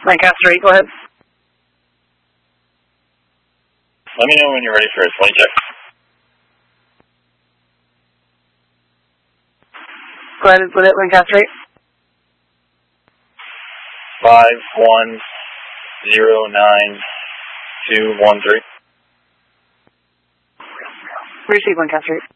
Lancaster 8, go ahead. Let me know when you're ready for a flight check. Go ahead with it, Lancaster 8. 5109213. Receive, Lancaster 8.